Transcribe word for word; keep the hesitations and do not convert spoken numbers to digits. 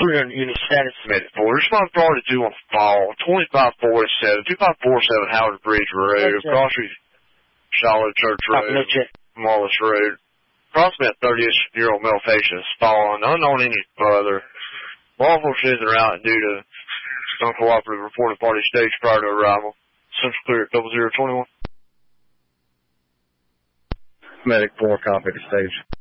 three hundred unit status. Medic four. Respond priority two on fall. twenty-five forty-seven. twenty-five forty-seven Howard Bridge Road. Cross Street, Charlotte Church Road. Wallace Road. Approximate thirty-year-old male patient has fallen. Unknown any further. Law enforcement is out due to uncooperative reported party stage prior to arrival. Central clear at double zero twenty-one. Medic four, copy to stage.